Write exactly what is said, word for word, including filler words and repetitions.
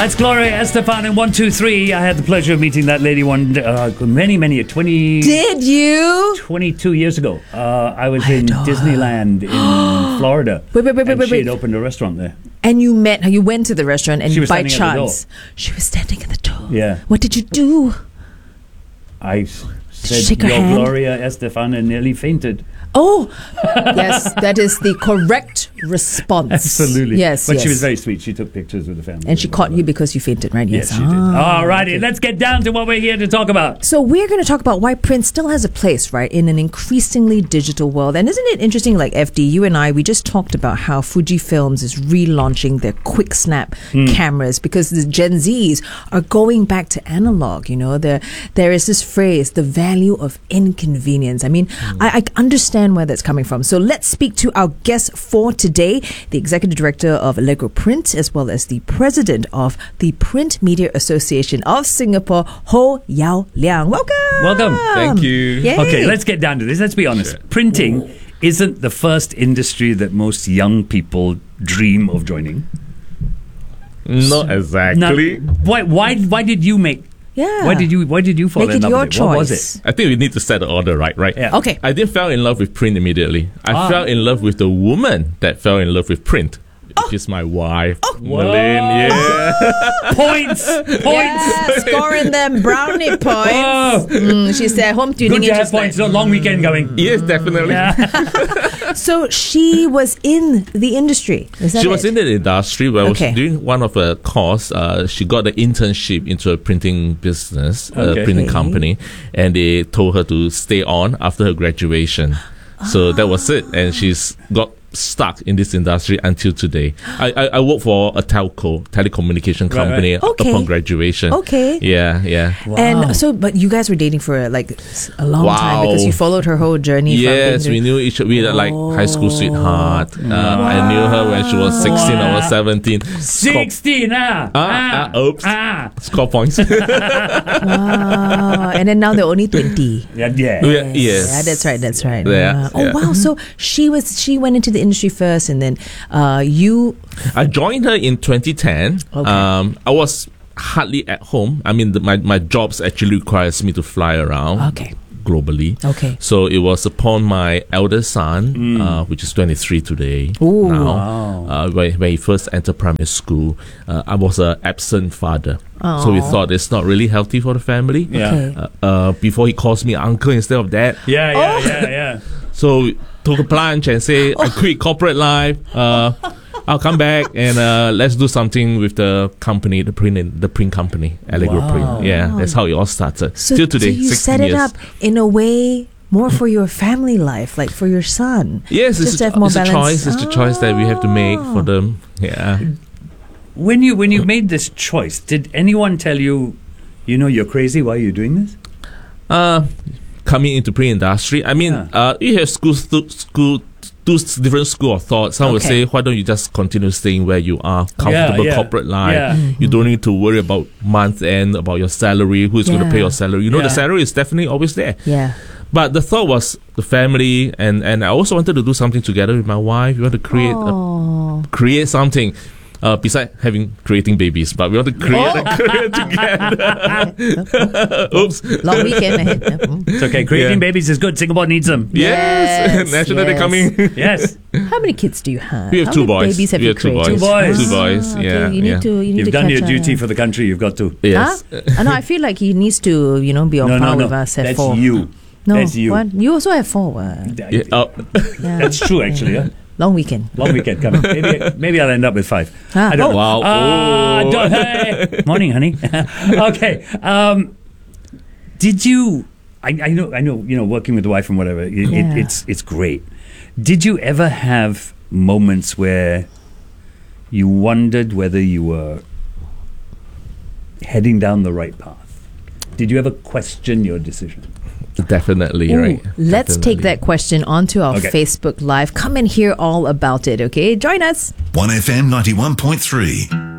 That's Gloria Estefan in one two three. I had the pleasure of meeting that lady one uh, many, many, twenty... Did you? twenty-two years ago. Uh, I was I in adore Disneyland in Florida. Wait, wait, wait, and wait, she wait. had opened a restaurant there. And you met her, you went to the restaurant and She was by standing at the chance, she was standing at the door. Yeah. What did you do? I s- said, Shake her yo, hand? Gloria Estefan, and nearly fainted. Oh, yes, that is the correct response. Absolutely. Yes, But yes. she was very sweet. She took pictures with the family. And she caught you because you fainted, right? Yes, she did. Ah, All righty, okay. let's get down to what we're here to talk about. So we're going to talk about why print still has a place, right, in an increasingly digital world. And isn't it interesting, like F D, you and I, we just talked about how Fujifilms is relaunching their quick snap cameras because the Gen Zs are going back to analog. You know, there there is this phrase, the value of inconvenience. I mean, I, I understand where that's coming from. So let's speak to our guest for today, the executive director of Allegro Print, as well as the president of the Print Media Association of Singapore, Ho Yao Liang. Welcome. Welcome. Thank you. Yay. Okay, let's get down to this. Let's be honest. Sure. Printing isn't the first industry that most young people dream of joining. Not exactly. Now, why, why, why did you make... Yeah. Why did you Why did you fall Make in it love your with it? What was choice. it? I think we need to set the order right, right? Yeah. Okay. I didn't fall in love with print immediately. I Ah. fell in love with the woman that fell in love with print, which is my wife, Malene. Yeah. Points! Points! Yeah, scoring them brownie points. Oh. Mm, she said home tuning Good in to have just like- points. A long weekend going. Yes, definitely. So she was in the industry. Is that She was it? in the industry where Okay. I was doing one of a course. Uh, she got an internship into a printing business, Okay. a printing Okay. company, and they told her to stay on after her graduation. So that was it, and she's got stuck in this industry until today. I I, I work for a telco, telecommunication Right, company right. Okay. upon graduation. Okay. Yeah, yeah. Wow. And so, but you guys were dating for like a long time because Wow. you followed her whole journey. Yes, from we being knew each other. We were like high school Oh. sweetheart. Uh, I knew her when she was sixteen. I was seventeen. Score, sixteen, ah! Ah, ah, oops. Ah! score points. wow. And then now they're only twenty. Yeah, yeah. Yeah, yes. Yeah, that's right. That's right. Yeah, Uh, oh yeah. wow! So she was she went into the industry first, and then uh, you. I joined her in twenty ten. Okay. Um, I was hardly at home. I mean, the, my my jobs actually requires me to fly around. Okay. Globally. Okay. So it was upon my eldest son, uh, which is twenty-three today. Ooh. Now, Wow. uh, when, when he first entered primary school, uh, I was an absent father. So we Aw. thought it's not really healthy for the family. Yeah. Okay. Uh, uh, before he calls me uncle instead of dad. Yeah, yeah, Oh. yeah, yeah. So we took a plunge and say, I quit corporate life. Uh, I'll come back and uh, let's do something with the company, the print, the print company, Allegro Wow. Print. Yeah, that's how it all started. So, Till today, so you sixteen set it years. up in a way more for your family life, like for your son. Yes, Just it's, to a, have more it's a balance. choice. It's a choice that we have to make for them. Yeah. When you when you made this choice, did anyone tell you, you know, you're crazy? Why are you doing this? Uh, coming into print industry, I mean, Yeah. uh, you have school, stu- school, two s- different school of thought. Some would Okay. say, why don't you just continue staying where you are, comfortable yeah. corporate life? Yeah. You don't need to worry about month end, about your salary, who's going to Yeah. pay your salary. You know, Yeah. the salary is definitely always there. Yeah. But the thought was the family, and, and I also wanted to do something together with my wife. We want to create a, Oh. create something. Uh, besides having creating babies, but we want to create Oh. a career together. Oops. Long weekend ahead. Mm. It's okay. Creating Yeah. babies is good. Singapore needs them. Yes, Yes, National Day yes. coming. Yes. How many kids do you have? We have How two many boys. babies have We you have two created? boys. Two boys. Two boys. Ah, okay. Yeah, You need yeah. to. You need You've to done catch your up. duty for the country. You've got to. Yes. Huh? I know. I feel like he needs to, you know, be on No, par no, no. with us at That's four. you. No, That's you. What? You also have four. What? Yeah, oh, Yeah. That's true, actually. Yeah. Long weekend. Long weekend coming. Maybe, maybe I'll end up with five. Ah. I don't know. wow. Ah, Oh. don't- hey. Morning, honey. Okay. Um, did you? I, I know. I know. You know, working with the wife and whatever. It, Yeah. it, it's it's great. Did you ever have moments where you wondered whether you were heading down the right path? Did you ever question your decision? Definitely, Ooh, right. let's take Definitely. that question onto our Okay. Facebook Live. Come and hear all about it, okay? Join us. one F M ninety-one point three.